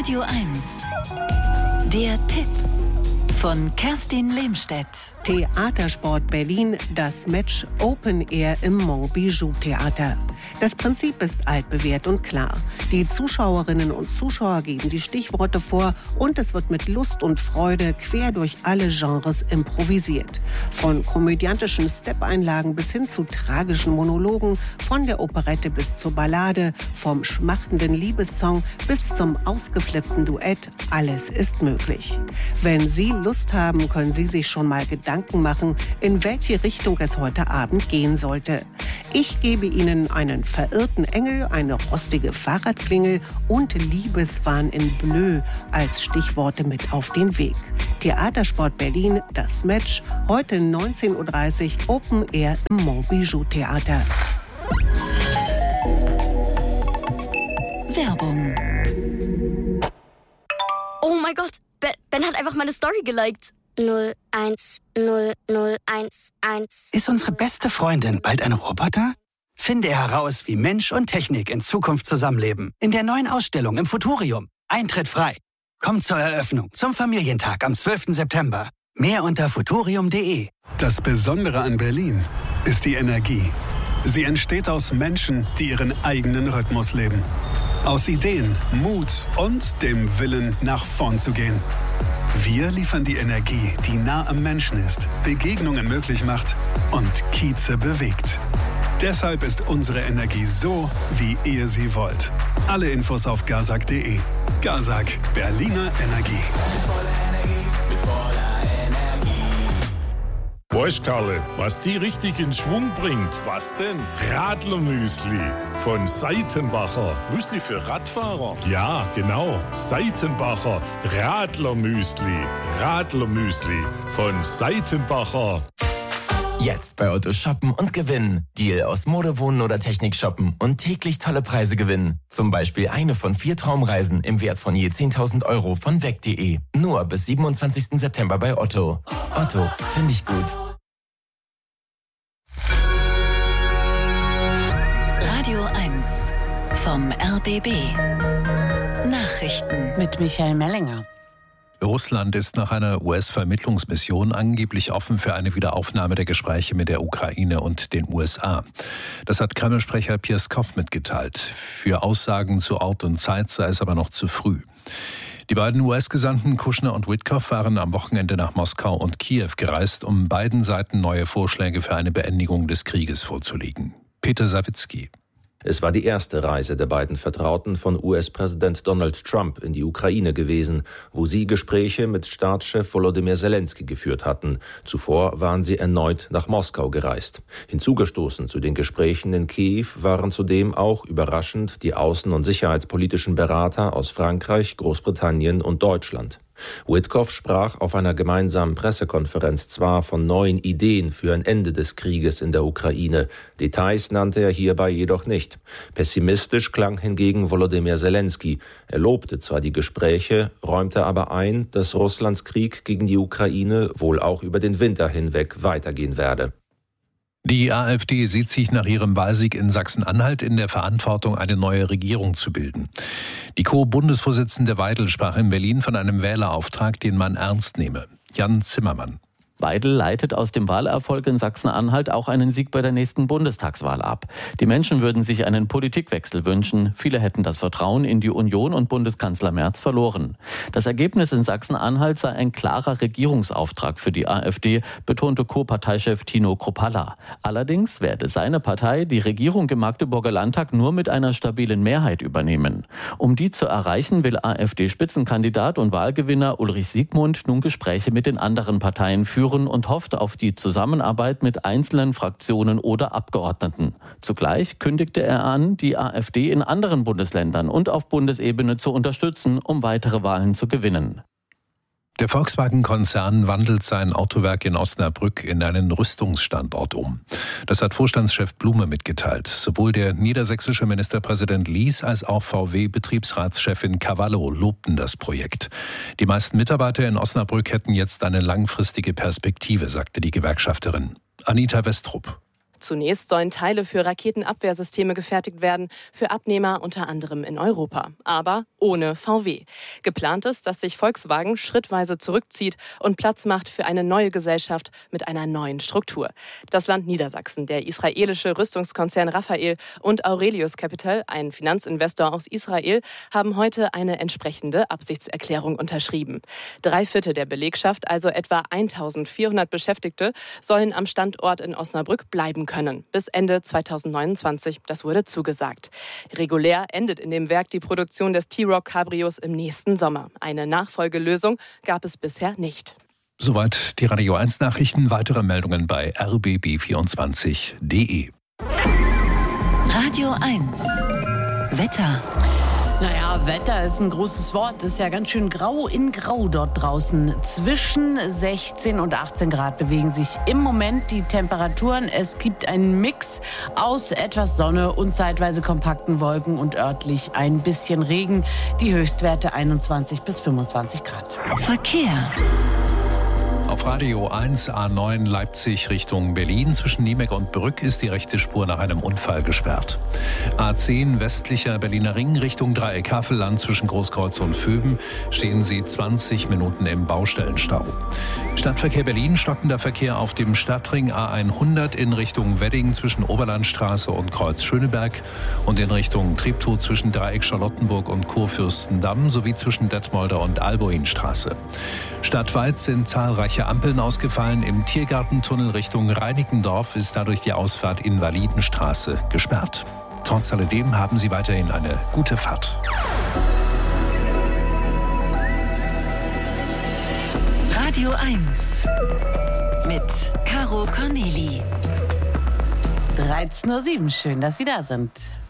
Radio 1. Der Tipp von Kerstin Lehmstedt. Theatersport Berlin, das Match Open Air im Montbijou Theater. Das Prinzip ist altbewährt und klar. Die Zuschauerinnen und Zuschauer geben die Stichworte vor und es wird mit Lust und Freude quer durch alle Genres improvisiert. Von komödiantischen Step-Einlagen bis hin zu tragischen Monologen, von der Operette bis zur Ballade, vom schmachtenden Liebessong bis zum ausgeflippten Duett, alles ist möglich. Wenn Sie Lust haben, können Sie sich schon mal Gedanken machen, in welche Richtung es heute Abend gehen sollte. Ich gebe Ihnen einen verirrten Engel, eine rostige Fahrradklingel und Liebeswahn in Bleu als Stichworte mit auf den Weg. Theatersport Berlin, das Match, heute 19.30 Uhr, Open Air im Montbijou Theater. Werbung. Oh mein Gott, Ben hat einfach meine Story geliked. 0100111. Ist unsere beste Freundin bald ein Roboter? Finde heraus, wie Mensch und Technik in Zukunft zusammenleben. In der neuen Ausstellung im Futurium. Eintritt frei. Kommt zur Eröffnung zum Familientag am 12. September. Mehr unter futurium.de. Das Besondere an Berlin ist die Energie. Sie entsteht aus Menschen, die ihren eigenen Rhythmus leben. Aus Ideen, Mut und dem Willen, nach vorn zu gehen. Wir liefern die Energie, die nah am Menschen ist, Begegnungen möglich macht und Kieze bewegt. Deshalb ist unsere Energie so, wie ihr sie wollt. Alle Infos auf gazak.de. Gazak, Berliner Energie. Weißt, Karle, was die richtig in Schwung bringt? Was denn? Radlermüsli von Seitenbacher. Müsli für Radfahrer? Ja, genau. Seitenbacher Radlermüsli. Radlermüsli von Seitenbacher. Jetzt bei Otto shoppen und gewinnen. Deal aus Mode, Wohnen oder Technik shoppen und täglich tolle Preise gewinnen. Zum Beispiel eine von 4 Traumreisen im Wert von je 10.000 Euro von weg.de. Nur bis 27. September bei Otto. Otto, finde ich gut. Radio 1 vom RBB. Nachrichten mit Michael Mellinger. Russland ist nach einer US-Vermittlungsmission angeblich offen für eine Wiederaufnahme der Gespräche mit der Ukraine und den USA. Das hat Kreml-Sprecher Pieskow mitgeteilt. Für Aussagen zu Ort und Zeit sei es aber noch zu früh. Die beiden US-Gesandten Kushner und Witkow waren am Wochenende nach Moskau und Kiew gereist, um beiden Seiten neue Vorschläge für eine Beendigung des Krieges vorzulegen. Peter Sawicki. Es war die erste Reise der beiden Vertrauten von US-Präsident Donald Trump in die Ukraine gewesen, wo sie Gespräche mit Staatschef Volodymyr Zelensky geführt hatten. Zuvor waren sie erneut nach Moskau gereist. Hinzugestoßen zu den Gesprächen in Kiew waren zudem auch überraschend die außen- und sicherheitspolitischen Berater aus Frankreich, Großbritannien und Deutschland. Witkow sprach auf einer gemeinsamen Pressekonferenz zwar von neuen Ideen für ein Ende des Krieges in der Ukraine, Details nannte er hierbei jedoch nicht. Pessimistisch klang hingegen Volodymyr Zelensky. Er lobte zwar die Gespräche, räumte aber ein, dass Russlands Krieg gegen die Ukraine wohl auch über den Winter hinweg weitergehen werde. Die AfD sieht sich nach ihrem Wahlsieg in Sachsen-Anhalt in der Verantwortung, eine neue Regierung zu bilden. Die Co-Bundesvorsitzende Weidel sprach in Berlin von einem Wählerauftrag, den man ernst nehme. Jan Zimmermann. Weidel leitet aus dem Wahlerfolg in Sachsen-Anhalt auch einen Sieg bei der nächsten Bundestagswahl ab. Die Menschen würden sich einen Politikwechsel wünschen. Viele hätten das Vertrauen in die Union und Bundeskanzler Merz verloren. Das Ergebnis in Sachsen-Anhalt sei ein klarer Regierungsauftrag für die AfD, betonte Co-Parteichef Tino Kruppalla. Allerdings werde seine Partei die Regierung im Magdeburger Landtag nur mit einer stabilen Mehrheit übernehmen. Um die zu erreichen, will AfD-Spitzenkandidat und Wahlgewinner Ulrich Siegmund nun Gespräche mit den anderen Parteien führen und hofft auf die Zusammenarbeit mit einzelnen Fraktionen oder Abgeordneten. Zugleich kündigte er an, die AfD in anderen Bundesländern und auf Bundesebene zu unterstützen, um weitere Wahlen zu gewinnen. Der Volkswagen-Konzern wandelt sein Autowerk in Osnabrück in einen Rüstungsstandort um. Das hat Vorstandschef Blume mitgeteilt. Sowohl der niedersächsische Ministerpräsident Lies als auch VW-Betriebsratschefin Cavallo lobten das Projekt. Die meisten Mitarbeiter in Osnabrück hätten jetzt eine langfristige Perspektive, sagte die Gewerkschafterin. Anita Westrup. Zunächst sollen Teile für Raketenabwehrsysteme gefertigt werden, für Abnehmer unter anderem in Europa, aber ohne VW. Geplant ist, dass sich Volkswagen schrittweise zurückzieht und Platz macht für eine neue Gesellschaft mit einer neuen Struktur. Das Land Niedersachsen, der israelische Rüstungskonzern Rafael und Aurelius Capital, ein Finanzinvestor aus Israel, haben heute eine entsprechende Absichtserklärung unterschrieben. 3/4 der Belegschaft, also etwa 1400 Beschäftigte, sollen am Standort in Osnabrück bleiben können. Bis Ende 2029, das wurde zugesagt. Regulär endet in dem Werk die Produktion des T-Roc Cabrios im nächsten Sommer. Eine Nachfolgelösung gab es bisher nicht. Soweit die Radio 1 Nachrichten. Weitere Meldungen bei rbb24.de. Radio 1 Wetter. Naja, Wetter ist ein großes Wort. Ist ja ganz schön grau in grau dort draußen. Zwischen 16 und 18 Grad bewegen sich im Moment die Temperaturen. Es gibt einen Mix aus etwas Sonne und zeitweise kompakten Wolken und örtlich ein bisschen Regen. Die Höchstwerte 21 bis 25 Grad. Verkehr. Auf Radio 1 A9 Leipzig Richtung Berlin zwischen Niemeck und Brück ist die rechte Spur nach einem Unfall gesperrt. A10 westlicher Berliner Ring Richtung Dreieck Havelland zwischen Großkreuz und Vöben stehen Sie 20 Minuten im Baustellenstau. Stadtverkehr Berlin, stockender Verkehr auf dem Stadtring A100 in Richtung Wedding zwischen Oberlandstraße und Kreuz Schöneberg und in Richtung Treptow zwischen Dreieck Charlottenburg und Kurfürstendamm sowie zwischen Detmolder und Albuinstraße. Stadtweit sind zahlreiche Ampeln ausgefallen. Im Tiergartentunnel Richtung Reinickendorf ist dadurch die Ausfahrt Invalidenstraße gesperrt. Trotz alledem haben Sie weiterhin eine gute Fahrt. Radio 1 mit Caro Corneli. 13:07 Uhr. Schön, dass Sie da sind.